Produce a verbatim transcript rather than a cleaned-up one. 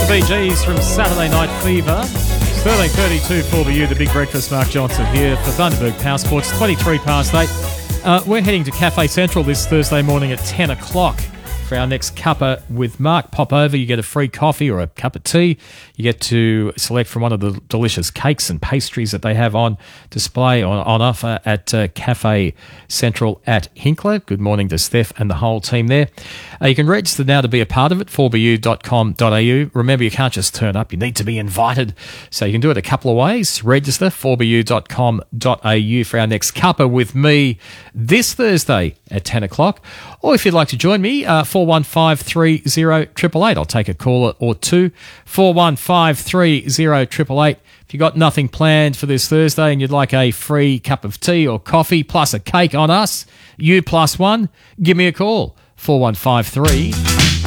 Bee Gees from Saturday Night Fever. It's thirteen thirty-two for you, the Big Breakfast. Mark Johnson here for Thunderbird Power Sports, twenty-three past eight. Uh, we're heading to Cafe Central this Thursday morning at ten o'clock for our next cuppa with Mark. Pop over, you get a free coffee or a cup of tea. You get to select from one of the delicious cakes and pastries that they have on display, on, on offer at uh, Cafe Central at Hinkler. Good morning to Steph and the whole team there. Uh, you can register now to be a part of it, four b u dot com dot a u. Remember, you can't just turn up, you need to be invited. So you can do it a couple of ways. Register, four b u dot com dot a u for our next cuppa with me this Thursday at ten o'clock. Or if you'd like to join me, uh, four one five three zero eight eight eight. I'll take a call or two. four one five three zero eight eight eight. If you've got nothing planned for this Thursday and you'd like a free cup of tea or coffee plus a cake on us, you plus one, give me a call. four one five three